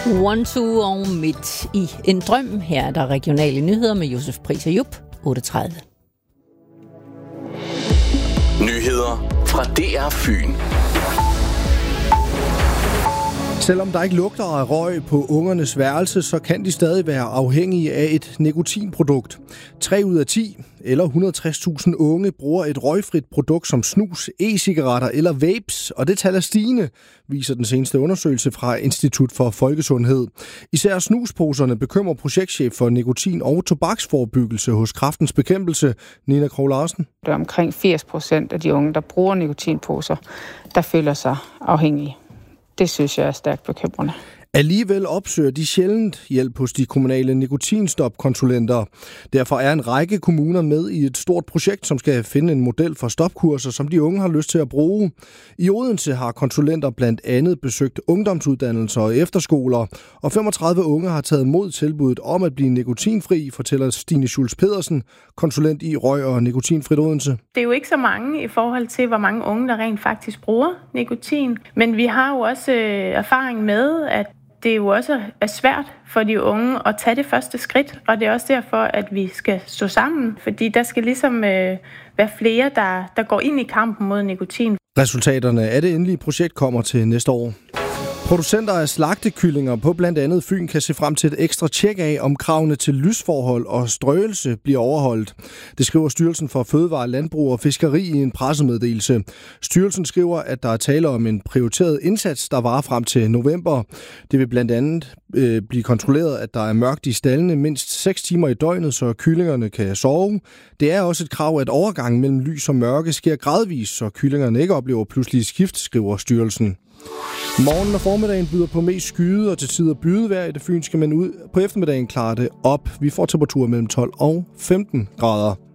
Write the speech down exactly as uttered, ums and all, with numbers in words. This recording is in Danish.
One, two og midt i en drøm. Her er der regionale nyheder med Josef Pris og Jup, otte tredive. Nyheder fra D R Fyn. Selvom der ikke lugter af røg på ungernes værelse, så kan de stadig være afhængige af et nikotinprodukt. tre ud af ti, eller et hundrede og tres tusind unge, bruger et røgfrit produkt som snus, e-cigaretter eller vapes, og det tal er stigende, viser den seneste undersøgelse fra Institut for Folkesundhed. Især snusposerne bekymrer projektchef for nikotin- og tobaksforebyggelse hos Kræftens Bekæmpelse, Nina Krog Larsen. Det er omkring firs procent af de unge, der bruger nikotinposer, der føler sig afhængige. Det synes jeg er stærkt bekymrende. Alligevel opsøger de sjældent hjælp hos de kommunale nikotinstopkonsulenter. Derfor er en række kommuner med i et stort projekt, som skal finde en model for stopkurser, som de unge har lyst til at bruge. I Odense har konsulenter blandt andet besøgt ungdomsuddannelser og efterskoler, og femogtredive unge har taget mod tilbuddet om at blive nikotinfri, fortæller Stine Schultz Pedersen, konsulent i Røg og Nikotinfrit Odense. Det er jo ikke så mange i forhold til, hvor mange unge, der rent faktisk bruger nikotin, men vi har jo også erfaring med, at det jo også er svært for de unge at tage det første skridt, og det er også derfor, at vi skal stå sammen, fordi der skal ligesom øh, være flere, der, der går ind i kampen mod nikotin. Resultaterne af det endelige projekt kommer til næste år. Producenter af slagtekyllinger på blandt andet Fyn kan se frem til et ekstra tjek af, om kravene til lysforhold og strøelse bliver overholdt. Det skriver Styrelsen for Fødevare, Landbrug og Fiskeri i en pressemeddelelse. Styrelsen skriver, at der er tale om en prioriteret indsats, der varer frem til november. Det vil blandt andet øh, blive kontrolleret, at der er mørkt i staldene mindst seks timer i døgnet, så kyllingerne kan sove. Det er også et krav, at overgangen mellem lys og mørke sker gradvist, så kyllingerne ikke oplever pludselige skift, skriver styrelsen. Morgen og formiddagen byder på mest skyde og til tider bydevejr i det fynske, men ud på eftermiddagen klarer det op. Vi får temperaturer mellem tolv og femten grader.